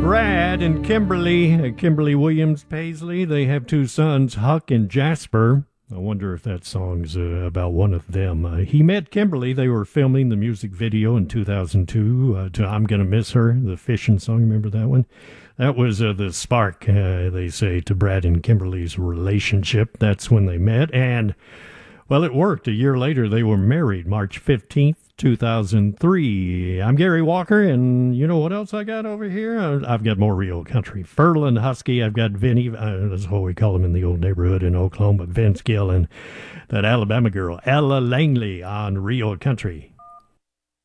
Brad and Kimberly Williams Paisley, they have two sons, Huck and Jasper. I wonder if that song's about one of them. He met Kimberly. They were filming the music video in 2002 to I'm Gonna Miss Her, the fishing song. Remember that one? That was the spark, they say, to Brad and Kimberly's relationship. That's when they met. And, well, it worked. A year later, they were married, March 15th, 2003. I'm Gary Walker, and you know what else I got over here? I've got more Rio Country. Furlan Husky, I've got Vinny, that's what we call him in the old neighborhood in Oklahoma, Vince Gill, and that Alabama girl, Ella Langley on Rio Country.